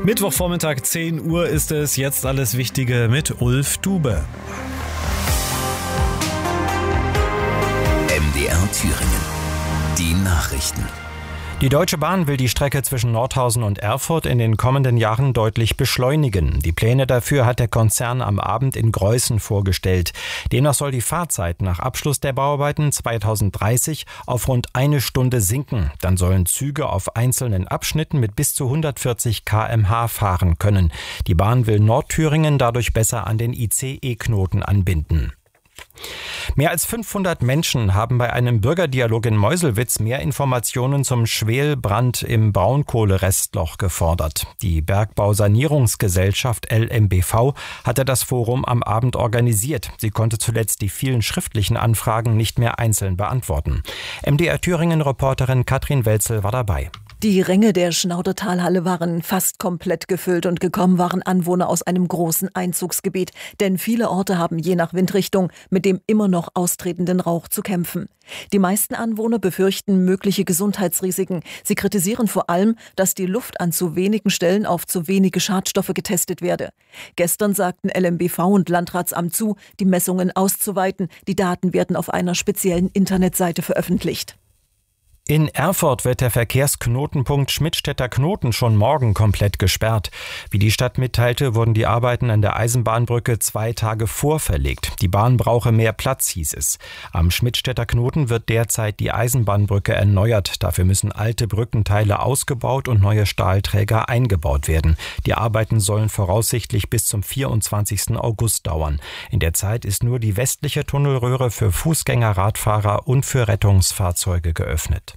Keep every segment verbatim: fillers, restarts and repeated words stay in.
Mittwochvormittag zehn Uhr ist es, jetzt alles Wichtige mit Ulf Dube. M D R Thüringen. Die Nachrichten. Die Deutsche Bahn will die Strecke zwischen Nordhausen und Erfurt in den kommenden Jahren deutlich beschleunigen. Die Pläne dafür hat der Konzern am Abend in Greußen vorgestellt. Demnach soll die Fahrzeit nach Abschluss der Bauarbeiten zweitausenddreißig auf rund eine Stunde sinken. Dann sollen Züge auf einzelnen Abschnitten mit bis zu hundertvierzig Kilometer pro Stunde fahren können. Die Bahn will Nordthüringen dadurch besser an den I C E-Knoten anbinden. Mehr als fünfhundert Menschen haben bei einem Bürgerdialog in Meuselwitz mehr Informationen zum Schwelbrand im Braunkohlerestloch gefordert. Die Bergbausanierungsgesellschaft L M B V hatte das Forum am Abend organisiert. Sie konnte zuletzt die vielen schriftlichen Anfragen nicht mehr einzeln beantworten. M D R Thüringen-Reporterin Katrin Welzel war dabei. Die Ränge der Schnaudertalhalle waren fast komplett gefüllt und gekommen waren Anwohner aus einem großen Einzugsgebiet. Denn viele Orte haben je nach Windrichtung mit dem immer noch austretenden Rauch zu kämpfen. Die meisten Anwohner befürchten mögliche Gesundheitsrisiken. Sie kritisieren vor allem, dass die Luft an zu wenigen Stellen auf zu wenige Schadstoffe getestet werde. Gestern sagten L M B V und Landratsamt zu, die Messungen auszuweiten. Die Daten werden auf einer speziellen Internetseite veröffentlicht. In Erfurt wird der Verkehrsknotenpunkt Schmidtstädter Knoten schon morgen komplett gesperrt. Wie die Stadt mitteilte, wurden die Arbeiten an der Eisenbahnbrücke zwei Tage vorverlegt. Die Bahn brauche mehr Platz, hieß es. Am Schmidtstädter Knoten wird derzeit die Eisenbahnbrücke erneuert. Dafür müssen alte Brückenteile ausgebaut und neue Stahlträger eingebaut werden. Die Arbeiten sollen voraussichtlich bis zum vierundzwanzigsten August dauern. In der Zeit ist nur die westliche Tunnelröhre für Fußgänger, Radfahrer und für Rettungsfahrzeuge geöffnet.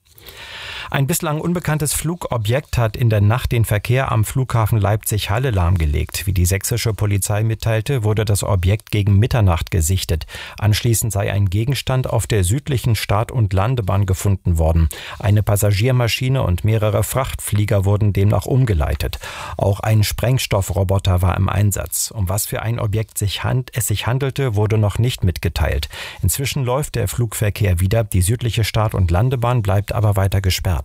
Ein bislang unbekanntes Flugobjekt hat in der Nacht den Verkehr am Flughafen Leipzig-Halle lahmgelegt. Wie die sächsische Polizei mitteilte, wurde das Objekt gegen Mitternacht gesichtet. Anschließend sei ein Gegenstand auf der südlichen Start- und Landebahn gefunden worden. Eine Passagiermaschine und mehrere Frachtflieger wurden demnach umgeleitet. Auch ein Sprengstoffroboter war im Einsatz. Um was für ein Objekt sich hand- es sich handelte, wurde noch nicht mitgeteilt. Inzwischen läuft der Flugverkehr wieder. Die südliche Start- und Landebahn bleibt aber weiter gesperrt.